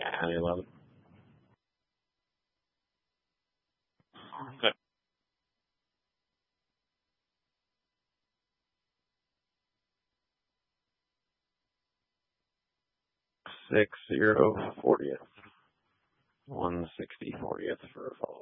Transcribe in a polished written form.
Yeah, I love it. Okay. 60 40th. 160 40th for a fall.